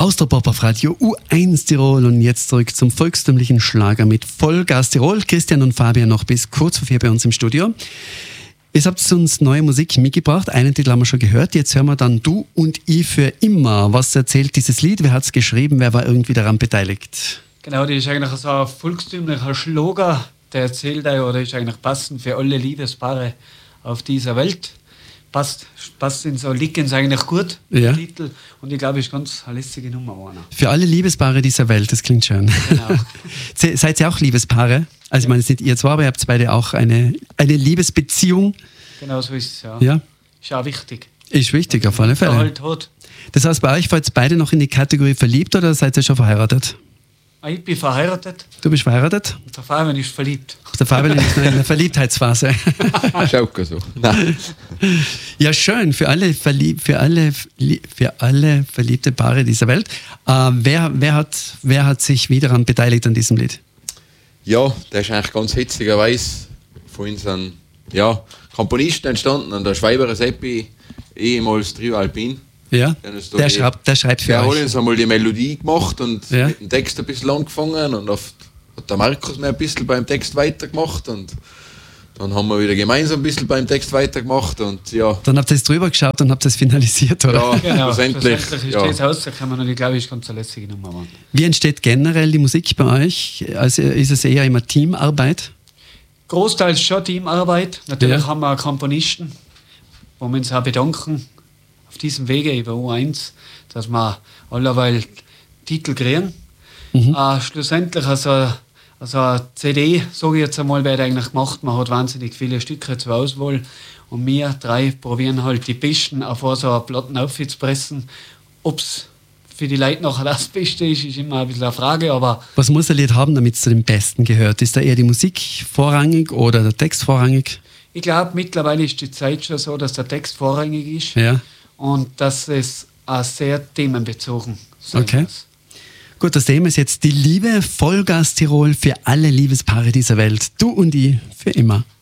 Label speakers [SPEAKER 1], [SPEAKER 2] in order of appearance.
[SPEAKER 1] Austropop auf Radio U1 Tirol und jetzt zurück zum volkstümlichen Schlager mit Vollgas Tirol. Christian und Fabian noch bis kurz vor 4 bei uns im Studio. Ihr habt uns neue Musik mitgebracht, einen Titel haben wir schon gehört, jetzt hören wir dann Du und ich für immer. Was erzählt dieses Lied, wer hat es geschrieben, wer war irgendwie daran beteiligt?
[SPEAKER 2] Genau, das ist eigentlich so ein volkstümlicher Schlager, der erzählt oder ist eigentlich passend für alle Liebespaare auf dieser Welt. Passt in so Lickens eigentlich gut,
[SPEAKER 1] ja.
[SPEAKER 2] Der Titel. Und ich glaube, es ist ganz eine lässige Nummer. Einer.
[SPEAKER 1] Für alle Liebespaare dieser Welt, das klingt schön.
[SPEAKER 2] Genau.
[SPEAKER 1] Seid ihr auch Liebespaare? Also ich meine, es sind ihr zwar, aber ihr habt beide auch eine Liebesbeziehung.
[SPEAKER 2] Genau so ist es, ja.
[SPEAKER 1] Ja.
[SPEAKER 2] Ist auch wichtig.
[SPEAKER 1] Ist wichtig, auf alle Fälle.
[SPEAKER 2] Halt hat.
[SPEAKER 1] Das heißt, bei euch fällt ihr beide noch in die Kategorie verliebt oder seid ihr schon verheiratet?
[SPEAKER 2] Ich bin verheiratet.
[SPEAKER 1] Du bist verheiratet?
[SPEAKER 2] Und der Fabian ist verliebt.
[SPEAKER 1] Der Fabian ist in der Verliebtheitsphase.
[SPEAKER 3] Schaut so. Nein.
[SPEAKER 1] Ja, schön. Für alle verliebte Paare dieser Welt. Wer hat sich wieder daran beteiligt an diesem Lied?
[SPEAKER 3] Ja, der ist eigentlich ganz hitzigerweise von unseren Komponisten entstanden. Und der Schweiber Seppi, ehemals Trio Alpin.
[SPEAKER 1] Ja, der schreibt für
[SPEAKER 3] der
[SPEAKER 1] euch.
[SPEAKER 3] hat uns einmal die Melodie gemacht und
[SPEAKER 1] Ja.
[SPEAKER 3] mit dem Text ein bisschen angefangen. Und oft hat der Markus mir ein bisschen beim Text weitergemacht. Und dann haben wir wieder gemeinsam ein bisschen beim Text weitergemacht. Und ja.
[SPEAKER 1] Dann habt ihr es drüber geschaut und habt es finalisiert, oder?
[SPEAKER 3] Ja,
[SPEAKER 2] Genau,
[SPEAKER 3] schlussendlich
[SPEAKER 2] ist das rausgekommen und ich glaube, es ist ganz eine lässige Nummer.
[SPEAKER 1] Wie entsteht generell die Musik bei euch? Also ist es eher immer Teamarbeit?
[SPEAKER 2] Großteils schon Teamarbeit. Natürlich
[SPEAKER 1] Ja.
[SPEAKER 2] haben wir Komponisten, wo wir uns auch bedanken auf diesem Wege über U1, dass wir allerweil Titel kriegen. Schlussendlich also eine CD, sage ich jetzt einmal, wird eigentlich gemacht. Man hat wahnsinnig viele Stücke zur Auswahl und wir 3 probieren halt die besten auf so eine Platten aufzupressen. Ob es für die Leute nachher das Beste ist immer ein bisschen eine Frage, aber...
[SPEAKER 1] Was muss ein Lied haben, damit es zu den Besten gehört? Ist da eher die Musik vorrangig oder der Text vorrangig?
[SPEAKER 2] Ich glaube, mittlerweile ist die Zeit schon so, dass der Text vorrangig ist.
[SPEAKER 1] Ja.
[SPEAKER 2] Und dass es auch sehr themenbezogen sein
[SPEAKER 1] Okay.
[SPEAKER 2] muss.
[SPEAKER 1] Gut, das Thema ist jetzt die Liebe, Vollgas Tirol für alle Liebespaare dieser Welt. Du und ich für immer.